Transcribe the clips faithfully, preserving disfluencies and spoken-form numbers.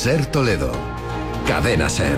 Ser Toledo. Cadena Ser.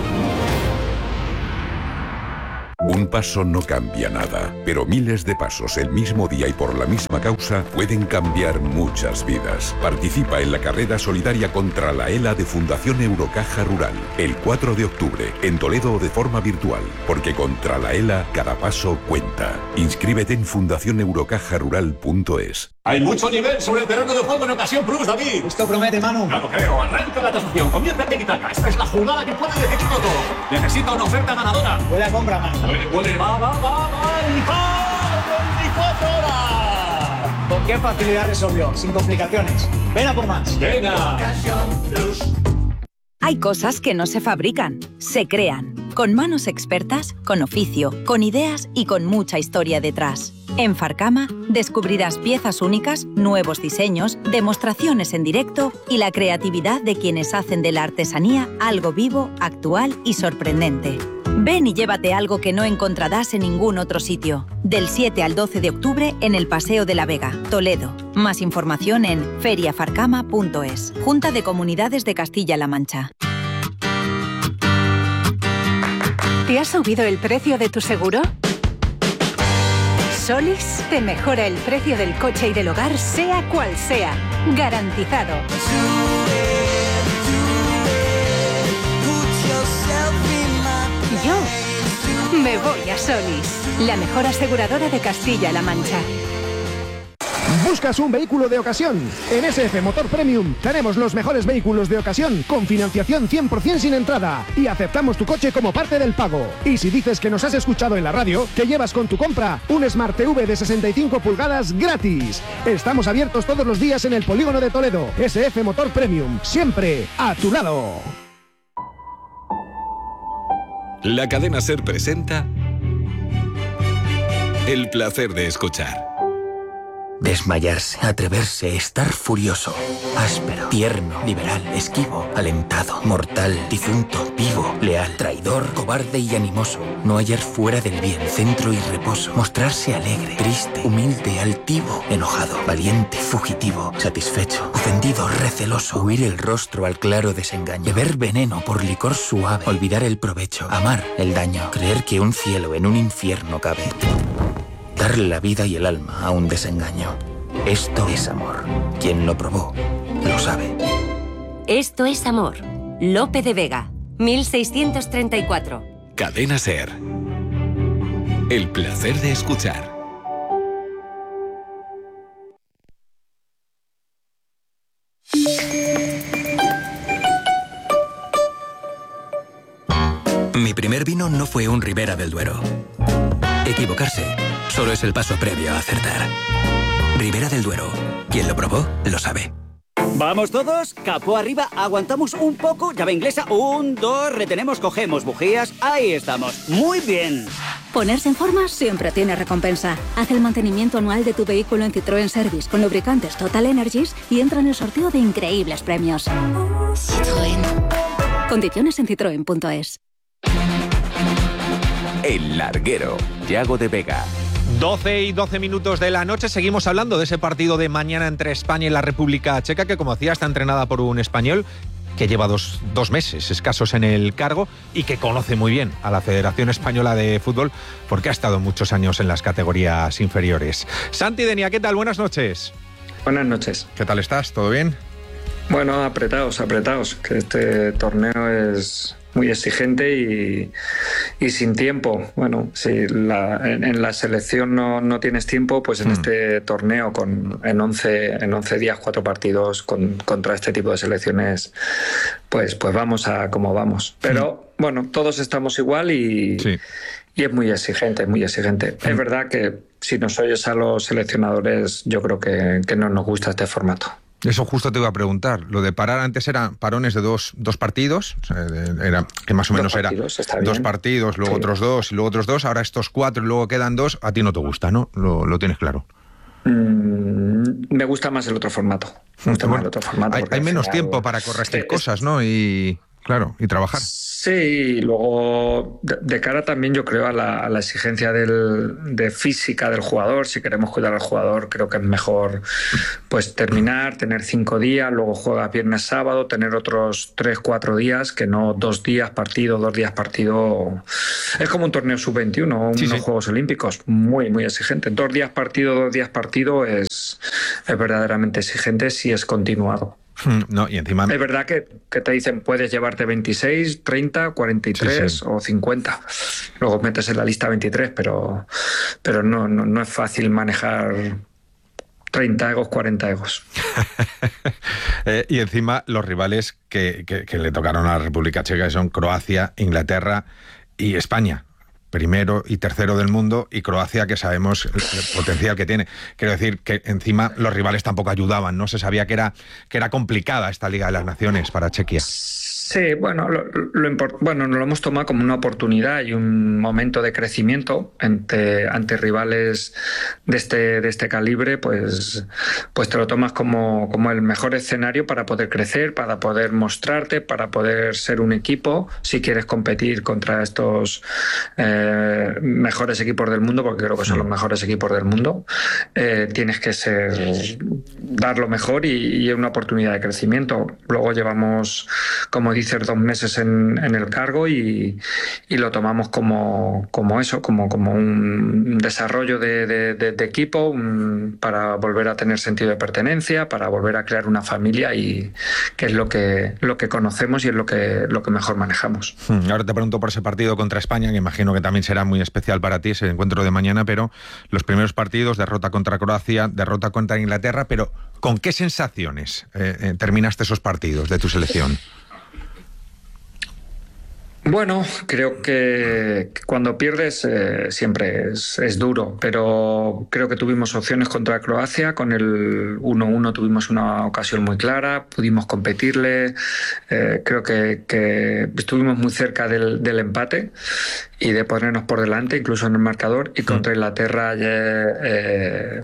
Un paso no cambia nada, pero miles de pasos el mismo día y por la misma causa pueden cambiar muchas vidas. Participa en la carrera solidaria contra la ELA de Fundación Eurocaja Rural, el cuatro de octubre, en Toledo o de forma virtual, porque contra la ELA cada paso cuenta. Inscríbete en fundación eurocaja rural punto es. Hay mucho nivel sobre el terreno de juego en Ocasión Plus, David. Esto promete, Manu. No lo creo. Arranca la tasación. Comienza el tiki-taka. Esta es la jugada que puede decidirlo todo. Necesita una oferta ganadora. Huele a compra, Manu. Huele, huele, va, va, va, va. ¡Y va! veinticuatro horas! ¿Con qué facilidad resolvió? Sin complicaciones. Ven a por más. Venga. Ocasión Plus. Hay cosas que no se fabrican, se crean. Con manos expertas, con oficio, con ideas y con mucha historia detrás. En Farcama descubrirás piezas únicas, nuevos diseños, demostraciones en directo y la creatividad de quienes hacen de la artesanía algo vivo, actual y sorprendente. Ven y llévate algo que no encontrarás en ningún otro sitio. Del siete al doce de octubre en el Paseo de la Vega, Toledo. Más información en feria farcama punto es. Junta de Comunidades de Castilla-La Mancha. ¿Te ha subido el precio de tu seguro? Solis te mejora el precio del coche y del hogar, sea cual sea. Garantizado. Yo me voy a Solis, la mejor aseguradora de Castilla-La Mancha. ¿Buscas un vehículo de ocasión? En S F Motor Premium tenemos los mejores vehículos de ocasión con financiación cien por ciento sin entrada y aceptamos tu coche como parte del pago. Y si dices que nos has escuchado en la radio, te llevas con tu compra un Smart T V de sesenta y cinco pulgadas gratis. Estamos abiertos todos los días en el Polígono de Toledo. S F Motor Premium, siempre a tu lado. La cadena SER presenta El placer de escuchar. Desmayarse, atreverse, estar furioso, áspero, tierno, liberal, esquivo, alentado, mortal, difunto, vivo, leal, traidor, cobarde y animoso. No hallar fuera del bien, centro y reposo. Mostrarse alegre, triste, humilde, altivo, enojado, valiente, fugitivo, satisfecho, ofendido, receloso. Huir el rostro al claro desengaño. Beber veneno por licor suave. Olvidar el provecho. Amar el daño. Creer que un cielo en un infierno cabe. Dar la vida y el alma a un desengaño. Esto es amor. Quien lo probó, lo sabe. Esto es amor. Lope de Vega, mil seiscientos treinta y cuatro. Cadena SER. El placer de escuchar. Mi primer vino no fue un Ribera del Duero. Equivocarse solo es el paso previo a acertar. Ribera del Duero. Quien lo probó, lo sabe. ¿Vamos todos? Capó arriba, aguantamos un poco, llave inglesa, un, dos, retenemos, cogemos bujías, ahí estamos. Muy bien. Ponerse en forma siempre tiene recompensa. Haz el mantenimiento anual de tu vehículo en Citroën Service con lubricantes Total Energies y entra en el sorteo de increíbles premios. Citroën. Condiciones en citroen punto es. El Larguero, Yago de Vega. doce y doce minutos de la noche, seguimos hablando de ese partido de mañana entre España y la República Checa, que como decía está entrenada por un español que lleva dos, dos meses escasos en el cargo y que conoce muy bien a la Federación Española de Fútbol porque ha estado muchos años en las categorías inferiores. Santi Denia, ¿qué tal? Buenas noches. Buenas noches. ¿Qué tal estás? ¿Todo bien? Bueno, apretados, apretados, que este torneo es muy exigente y, y sin tiempo. Bueno, si la, en, en la selección no, no tienes tiempo, pues en mm. este torneo con en once, en once días, cuatro partidos con, contra este tipo de selecciones, pues, pues vamos a como vamos. Pero mm. bueno, todos estamos igual y, sí. y es muy exigente, muy exigente. Mm. Es verdad que si nos oyes a los seleccionadores, yo creo que, que no nos gusta este formato. Eso justo te iba a preguntar. Lo de parar antes eran parones de dos, dos partidos, o sea, era, que más o menos era dos partidos, luego sí. otros dos, y luego otros dos, ahora estos cuatro y luego quedan dos. A ti no te gusta, ¿no? Lo, lo tienes claro. Mm, me gusta más el otro formato. Me gusta bueno, más el otro formato hay, hay menos final, tiempo para corregir sí, cosas, ¿no? Y claro, y trabajar. Sí, y luego de, de cara también yo creo a la, a la exigencia del, de física del jugador. Si queremos cuidar al jugador, creo que es mejor pues terminar, tener cinco días, luego juega viernes, sábado, tener otros tres, cuatro días, que no dos días partido, dos días partido. Es como un torneo sub veintiuno, sí, unos sí. Juegos Olímpicos, muy, muy exigente. Dos días partido, dos días partido es, es verdaderamente exigente si es continuado. No, y encima... Es verdad que, que te dicen puedes llevarte veintiséis, treinta, cuarenta y tres sí, sí. o cincuenta. Luego metes en la lista veintitrés, pero, pero no, no, no es fácil manejar treinta egos, cuarenta egos. eh, y encima los rivales que, que, que le tocaron a la República Checa son Croacia, Inglaterra y España. Primero y tercero del mundo, y Croacia, que sabemos el potencial que tiene. Quiero decir que encima los rivales tampoco ayudaban, ¿no? Se sabía que era, que era complicada esta Liga de las Naciones para Chequia. Sí, bueno, lo, lo import- bueno, nos lo hemos tomado como una oportunidad y un momento de crecimiento ante, ante rivales de este, de este calibre, pues, pues te lo tomas como, como el mejor escenario para poder crecer, para poder mostrarte, para poder ser un equipo, si quieres competir contra estos eh, mejores equipos del mundo, porque creo que son los mejores equipos del mundo, eh, tienes que ser, dar lo mejor y, y es una oportunidad de crecimiento. Luego llevamos, como dices, dos meses en, en el cargo y, y lo tomamos como, como eso, como, como un desarrollo de, de, de, de equipo, un, para volver a tener sentido de pertenencia, para volver a crear una familia, y que es lo que, lo que conocemos y es lo que, lo que mejor manejamos. Ahora te pregunto por ese partido contra España, que imagino que también será muy especial para ti, ese encuentro de mañana, pero los primeros partidos, derrota contra Croacia, derrota contra Inglaterra, pero ¿con qué sensaciones eh, eh, terminaste esos partidos de tu selección? Bueno, creo que cuando pierdes eh, siempre es, es duro, pero creo que tuvimos opciones contra Croacia. Con el uno uno tuvimos una ocasión muy clara, pudimos competirle, eh, creo que, que estuvimos muy cerca del, del empate y de ponernos por delante, incluso en el marcador, y contra Inglaterra eh,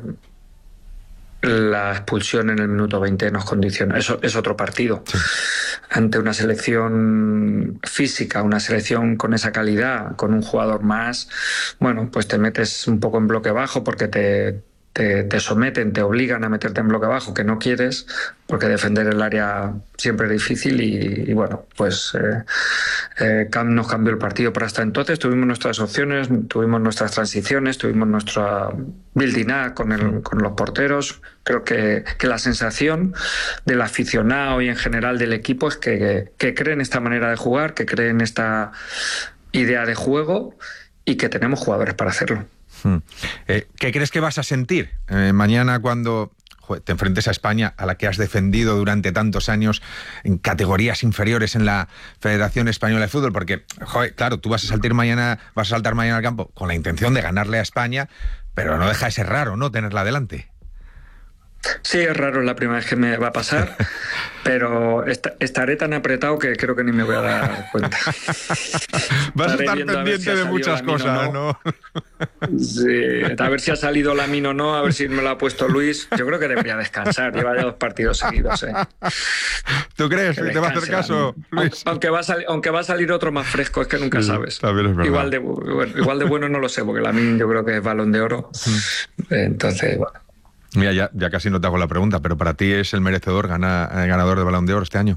la expulsión en el minuto veinte nos condiciona. Eso es otro partido. Sí. Ante una selección física, una selección con esa calidad, con un jugador más, bueno, pues te metes un poco en bloque bajo porque te, te, te someten, te obligan a meterte en bloque bajo, que no quieres, porque defender el área siempre es difícil y, y bueno, pues eh, eh, Cam nos cambió el partido, pero hasta entonces tuvimos nuestras opciones, tuvimos nuestras transiciones, tuvimos nuestra building up con, el, con los porteros. Creo que, que la sensación del aficionado y en general del equipo es que, que, que creen esta manera de jugar, que creen esta idea de juego y que tenemos jugadores para hacerlo. Hmm. Eh, ¿Qué crees que vas a sentir eh, mañana cuando joder, te enfrentes a España, a la que has defendido durante tantos años en categorías inferiores en la Federación Española de Fútbol? Porque, joder, claro, tú vas a saltar mañana, vas a saltar mañana al campo con la intención de ganarle a España, pero no deja de ser raro, ¿no?, tenerla delante. Sí, es raro, es la primera vez que me va a pasar, pero est- estaré tan apretado que creo que ni me voy a dar cuenta. Vas a estar pendiente a de muchas cosas, ¿no? ¿no? Sí, a ver si ha salido Lamine o no, a ver si me lo ha puesto Luis. Yo creo que debería descansar, lleva ya dos partidos seguidos. ¿eh? ¿Tú crees que te va a hacer caso, Luis? Aunque va, a sali- aunque va a salir otro más fresco, es que nunca sí, sabes. Igual de, bueno, igual de bueno no lo sé, porque Lamine yo creo que es Balón de Oro. Entonces, bueno. Mira, ya, ya casi no te hago la pregunta, pero ¿para ti es el merecedor gana, el ganador de Balón de Oro este año?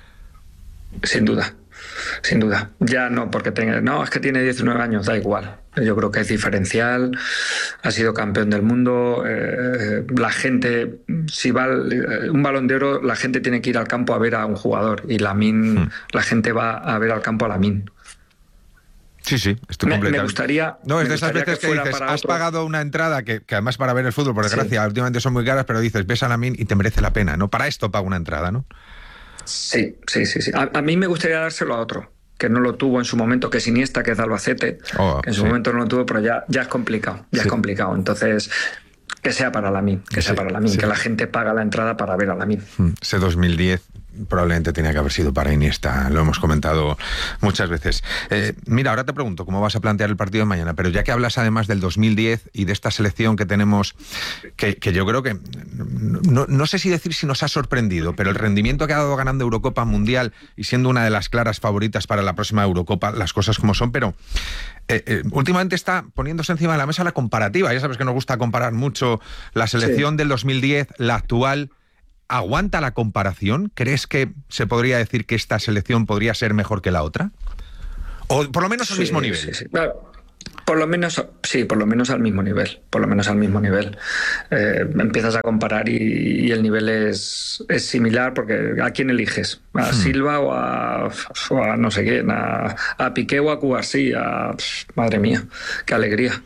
Sin duda, sin duda. Ya no, porque tenga, no, es que tiene diecinueve años, da igual. Yo creo que es diferencial, ha sido campeón del mundo. Eh, la gente, si va un Balón de Oro, la gente tiene que ir al campo a ver a un jugador, y Lamine, hmm. la gente va a ver al campo a Lamine. Sí, sí, estoy me, completamente... Me gustaría... No, es de esas veces que, que dices, has otro... pagado una entrada que, que además para ver el fútbol, por desgracia, sí. últimamente son muy caras, pero dices, ves a Lamine y te merece la pena, ¿no? Para esto pago una entrada, ¿no? Sí, sí, sí. sí. A, a mí me gustaría dárselo a otro, que no lo tuvo en su momento, que es Iniesta, que es de Albacete, oh, que en su sí. momento no lo tuvo, pero ya, ya es complicado, ya sí. es complicado. Entonces... que sea para Lamine, que sí, sea para Lamine, sí. que la gente paga la entrada para ver a Lamine. Ese dos mil diez probablemente tenía que haber sido para Iniesta, lo hemos comentado muchas veces. Eh, mira, ahora te pregunto cómo vas a plantear el partido de mañana, pero ya que hablas además del dos mil diez y de esta selección que tenemos, que, que yo creo que, no, no sé si decir si nos ha sorprendido, pero el rendimiento que ha dado ganando Eurocopa Mundial y siendo una de las claras favoritas para la próxima Eurocopa, las cosas como son, pero eh, eh, últimamente está poniéndose encima de la mesa la comparativa. Ya sabes que nos gusta comparar mucho la selección sí. del dos mil diez, la actual. ¿Aguanta la comparación? ¿Crees que se podría decir que esta selección podría ser mejor que la otra? ¿O por lo menos al sí, mismo nivel? Sí, sí. Claro. Por lo menos, sí, por lo menos al mismo nivel, por lo menos al mismo nivel. Eh, empiezas a comparar y, y el nivel es, es similar, porque ¿a quién eliges? ¿A hmm. Silva o a, o a no sé quién? ¿A, a Piqué o a Cubarsí? A, madre mía, qué alegría.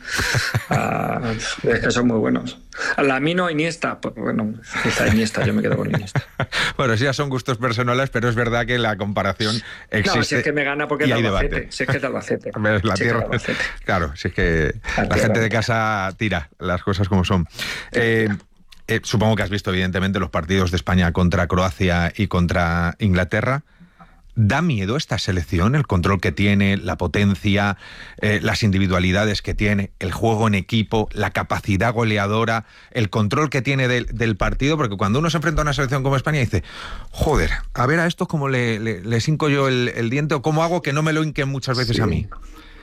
A, es que son muy buenos. A Lamine o Iniesta, pues bueno, quizá Iniesta, yo me quedo con Iniesta. Bueno, sí, ya son gustos personales, pero es verdad que la comparación existe. No, si es que me gana porque es de Albacete. Si es que es de Albacete. La si tierra, es Albacete. Claro, si es que la, la gente de casa tira las cosas como son. Eh, eh, supongo que has visto, evidentemente, los partidos de España contra Croacia y contra Inglaterra. ¿Da miedo esta selección, el control que tiene, la potencia, eh, las individualidades que tiene, el juego en equipo, la capacidad goleadora, el control que tiene del, del partido? Porque cuando uno se enfrenta a una selección como España dice, joder, a ver a estos cómo le, le, les hinco yo el, el diente o cómo hago que no me lo hinquen muchas veces sí. a mí.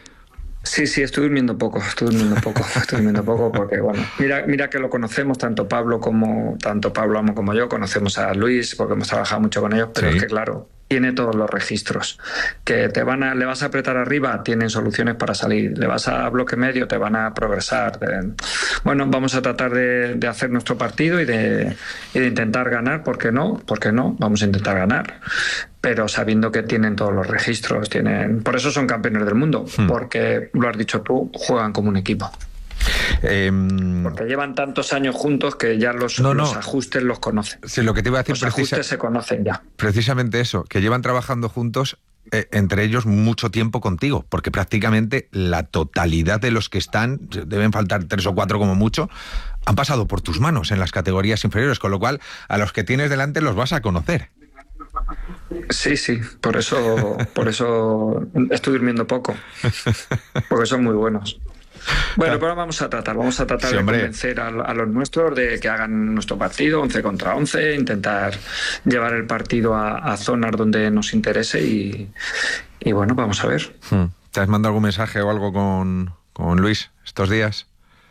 Sí, sí, estoy durmiendo poco, estoy durmiendo poco, estoy durmiendo poco porque, bueno, mira, mira que lo conocemos, tanto Pablo como tanto Pablo Amo como yo, conocemos a Luis porque hemos trabajado mucho con ellos, pero sí. es que, claro, tiene todos los registros. Que te van a, le vas a apretar arriba, tienen soluciones para salir. Le vas a bloque medio, te van a progresar. Bueno, vamos a tratar de, de hacer nuestro partido y de, y de intentar ganar. ¿Por qué no? ¿Por qué no? Vamos a intentar ganar. Pero sabiendo que tienen todos los registros, tienen, por eso son campeones del mundo, hmm. porque, lo has dicho tú, juegan como un equipo. Eh, porque llevan tantos años juntos que ya los, no, los no. ajustes los conocen. Sí, lo que te iba a decir, los precisa, ajustes se conocen ya. Precisamente eso, que llevan trabajando juntos, eh, entre ellos mucho tiempo contigo, porque prácticamente la totalidad de los que están, deben faltar tres o cuatro como mucho, han pasado por tus manos en las categorías inferiores, con lo cual a los que tienes delante los vas a conocer. Sí, sí, por eso, por eso estoy durmiendo poco, porque son muy buenos. Bueno, pero vamos a tratar, vamos a tratar sí, de convencer a, a los nuestros de que hagan nuestro partido, once contra once, intentar llevar el partido a, a zonas donde nos interese y, y bueno, vamos a ver. ¿Te has mandado algún mensaje o algo con, con Luis estos días?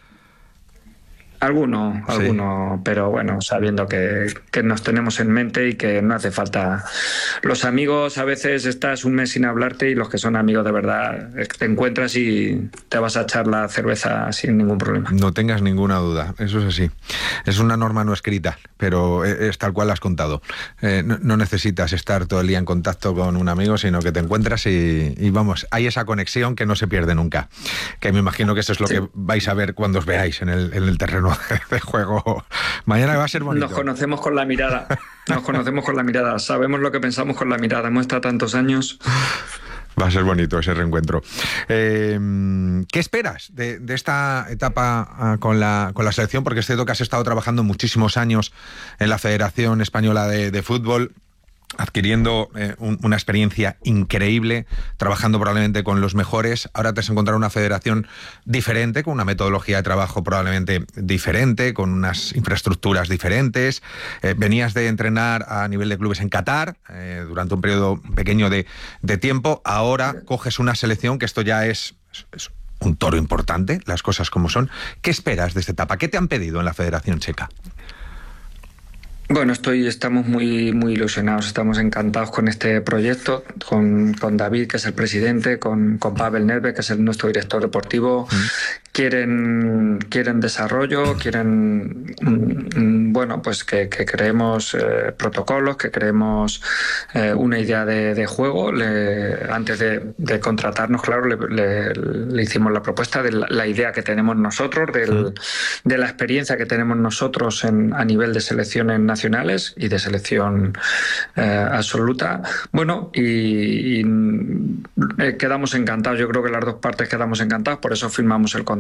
Alguno, sí. alguno, pero bueno, sabiendo que, que nos tenemos en mente y que no hace falta. Los amigos, a veces estás un mes sin hablarte y los que son amigos de verdad te encuentras y te vas a echar la cerveza sin ningún problema. No tengas ninguna duda, eso es así. Es una norma no escrita, pero es tal cual la has contado. Eh, no, no necesitas estar todo el día en contacto con un amigo, sino que te encuentras y, y vamos, hay esa conexión que no se pierde nunca. Que me imagino que eso es lo sí. que vais a ver cuando os veáis en el, en el terreno de juego. Mañana va a ser bonito. Nos conocemos con la mirada. Nos conocemos con la mirada. Sabemos lo que pensamos con la mirada. Hemos estado tantos años. Va a ser bonito ese reencuentro. Eh, ¿Qué esperas de, de esta etapa uh, con, la, con la selección? Porque es cierto que has estado trabajando muchísimos años en la Federación Española de, de Fútbol, adquiriendo eh, un, una experiencia increíble, trabajando probablemente con los mejores. Ahora te has encontrado una federación diferente, con una metodología de trabajo probablemente diferente, con unas infraestructuras diferentes. Eh, venías de entrenar a nivel de clubes en Qatar eh, durante un periodo pequeño de, de tiempo. Ahora coges una selección que esto ya es, es, es un toro importante, las cosas como son. ¿Qué esperas de esta etapa? ¿Qué te han pedido en la Federación Checa? Bueno, estoy, estamos muy, muy ilusionados, estamos encantados con este proyecto, con, con David, que es el presidente, con, con Pavel Nedved, que es el, nuestro director deportivo. Mm. Quieren, quieren desarrollo, quieren, mm, bueno, pues que, que creemos eh, protocolos, que creemos eh, una idea de, de juego. Le, antes de, de contratarnos, claro, le, le, le hicimos la propuesta de la, la idea que tenemos nosotros, del, mm. de la experiencia que tenemos nosotros en, a nivel de selecciones nacionales y de selección eh, absoluta. Bueno, y, y eh, quedamos encantados. Yo creo que las dos partes quedamos encantados, por eso firmamos el contrato.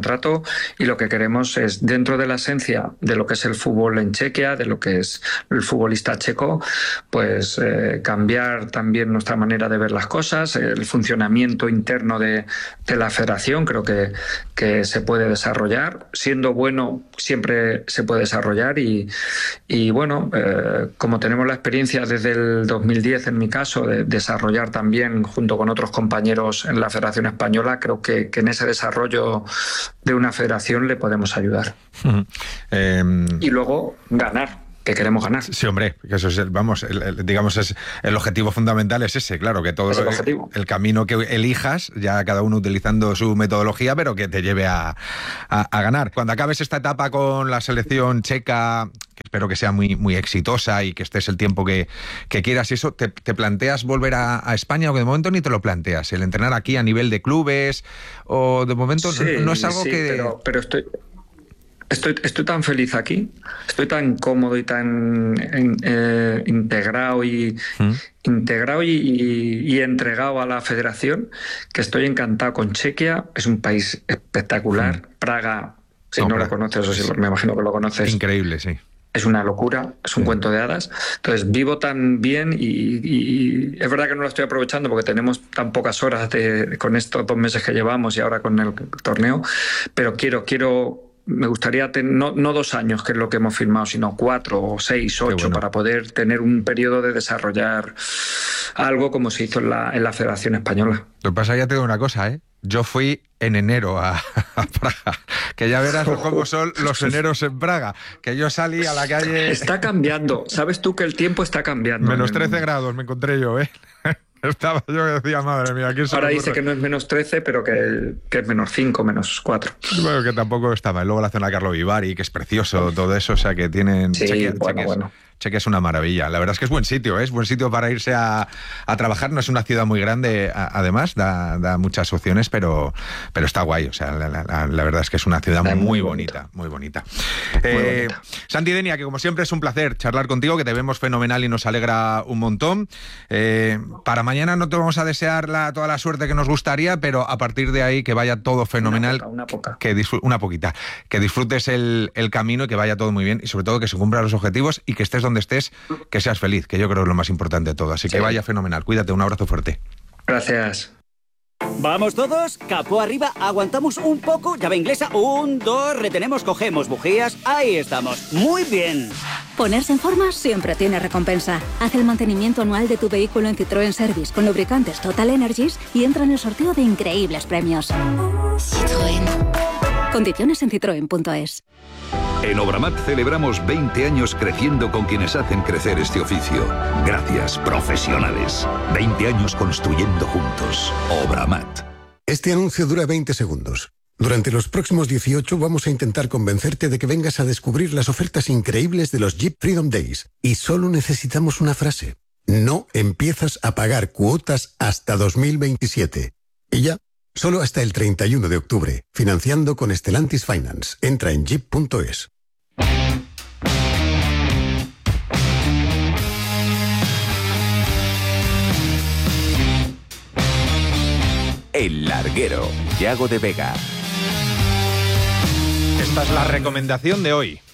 contrato y lo que queremos es, dentro de la esencia de lo que es el fútbol en Chequia, de lo que es el futbolista checo, pues eh, cambiar también nuestra manera de ver las cosas, el funcionamiento interno de, de la federación, creo que, que se puede desarrollar. Siendo bueno, siempre se puede desarrollar y, y bueno, eh, como tenemos la experiencia desde el dos mil diez, en mi caso, de desarrollar también junto con otros compañeros en la Federación Española, creo que, que en ese desarrollo de una federación le podemos ayudar. Uh-huh. eh... Y luego ganar. Que queremos ganar. Sí, hombre, que eso es el, vamos, el, el, digamos, es el objetivo fundamental es ese, claro, que todo es el, el, el camino que elijas, ya cada uno utilizando su metodología, pero que te lleve a, a, a ganar. Cuando acabes esta etapa con la selección checa, que espero que sea muy, muy exitosa y que estés el tiempo que, que quieras, y eso, ¿te, te planteas volver a, a España o que de momento ni te lo planteas? ¿El entrenar aquí a nivel de clubes o de momento sí, no, no es algo sí, que...? Pero, pero estoy... Estoy, estoy tan feliz aquí, estoy tan cómodo y tan en, eh, integrado y ¿Mm? integrado y, y, y entregado a la federación, que estoy encantado con Chequia. Es un país espectacular. ¿Mm? Praga, si no, no lo conoces, o si lo, me imagino que lo conoces. Increíble, sí. Es una locura, es un sí. cuento de hadas. Entonces vivo tan bien y, y, y es verdad que no lo estoy aprovechando porque tenemos tan pocas horas de, con estos dos meses que llevamos y ahora con el torneo, pero quiero, quiero me gustaría tener, no, no dos años, que es lo que hemos firmado, sino cuatro o seis, ocho, bueno. para poder tener un periodo de desarrollar algo como se hizo en la, en la Federación Española. Lo que pasa es que ya te digo una cosa, ¿eh? Yo fui en enero a, a Praga, que ya verás cómo son los eneros en Praga, que yo salí a la calle... Está cambiando, sabes tú que el tiempo está cambiando. Menos trece grados me encontré yo, ¿eh? Estaba yo que decía, madre mía, ¿quién se ahora me dice que no es menos trece, pero que, que es menos cinco, menos cuatro. Bueno, que tampoco estaba. Y luego la zona Carlo Vivari, que es precioso, todo eso, o sea, que tienen... Sí, Chequia, bueno, Chequia, bueno. Chequia es una maravilla. La verdad es que es buen sitio, ¿eh? Es buen sitio para irse a, a trabajar. No es una ciudad muy grande, a, además, da, da muchas opciones, pero, pero está guay. O sea, la, la, la verdad es que es una ciudad muy, muy bonita, muy bonita. Muy eh, bonita. Santi Denia, que como siempre es un placer charlar contigo, que te vemos fenomenal y nos alegra un montón. Eh, para mañana no te vamos a desear la, toda la suerte que nos gustaría, pero a partir de ahí que vaya todo fenomenal. Una poca, una poca. Que disfr- una poquita. Que disfrutes el, el camino y que vaya todo muy bien y sobre todo que se cumplan los objetivos y que estés donde estés, que seas feliz, que yo creo que es lo más importante de todo. Así sí. que vaya fenomenal. Cuídate, un abrazo fuerte. Gracias. Vamos todos, capó arriba, aguantamos un poco, llave inglesa, un, dos, retenemos, cogemos, bujías, ahí estamos, muy bien. Ponerse en forma siempre tiene recompensa. Haz el mantenimiento anual de tu vehículo en Citroën Service con lubricantes Total Energies y entra en el sorteo de increíbles premios. Citroën. Condiciones en citroen punto es. En Obramat celebramos veinte años creciendo con quienes hacen crecer este oficio. Gracias, profesionales. veinte años construyendo juntos. Obramat. Este anuncio dura veinte segundos. Durante los próximos dieciocho vamos a intentar convencerte de que vengas a descubrir las ofertas increíbles de los Jeep Freedom Days. Y solo necesitamos una frase. No empiezas a pagar cuotas hasta dos mil veintisiete. Y ya, solo hasta el treinta y uno de octubre. Financiando con Stellantis Finance. Entra en jeep punto es. El Larguero, Yago de Vega. Esta es la recomendación de hoy.